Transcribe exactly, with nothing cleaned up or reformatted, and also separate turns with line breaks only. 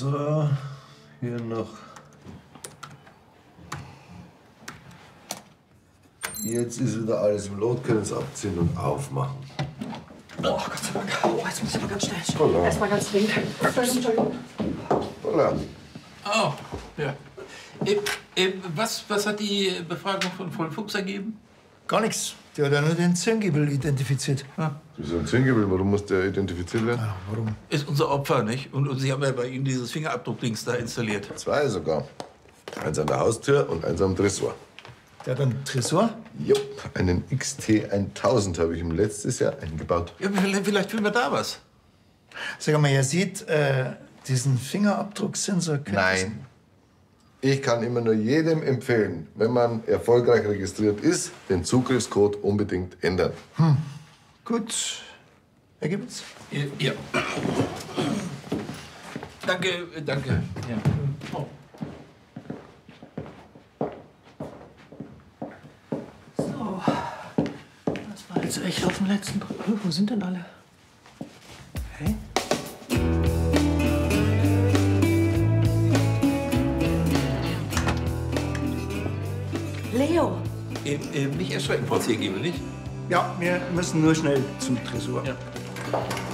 So, hier noch. Jetzt ist wieder alles im Lot, können es abziehen und aufmachen.
Oh, Gott sei Dank. Oh, jetzt muss ich mal ganz schnell.
Holla.
Erstmal ganz dringend. Entschuldigung.
Holla.
Oh, ja. Äh, äh, was, was hat die Befragung von Frau Fuchs ergeben?
Gar nichts. Der hat ja nur den Zirngibel identifiziert.
Ja.
Wieso ein Zingibel? Warum muss der identifiziert werden?
Ja, warum?
Ist unser Opfer, nicht? Und, und Sie haben ja bei ihm dieses Fingerabdruckdings da installiert.
Zwei sogar. Eins an der Haustür und eins am Tresor.
Der hat einen Tresor?
Jupp, einen X T tausend habe ich ihm letztes Jahr eingebaut.
Ja, vielleicht, vielleicht finden wir da was.
Sag mal, ihr seht äh, diesen Fingerabdrucksensor. kennt
Nein. Ich kann immer nur jedem empfehlen, wenn man erfolgreich registriert ist, den Zugriffscode unbedingt ändern.
das? Hm. Gut. Ergebnis?
Ja. ja. Danke, äh, danke. Ja. Oh.
So. Das war jetzt echt auf dem letzten Drücker. Wo sind denn alle? Hä? Leo!
Äh, äh, nicht erschrecken, Frau Ziergiebel, nicht?
Ja, wir müssen nur schnell zum Tresor.
Ja.